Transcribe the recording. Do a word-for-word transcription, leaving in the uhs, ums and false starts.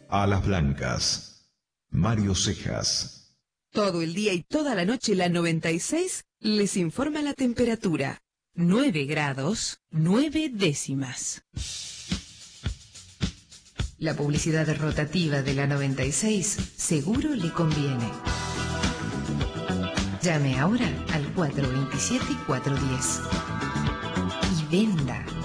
Alas Blancas. Mario Cejas. Todo el día y toda la noche la noventa y seis les informa la temperatura. nueve grados, nueve décimas. La publicidad rotativa de la noventa y seis seguro le conviene. Llame ahora al cuatro dos siete, cuatro uno cero y venda.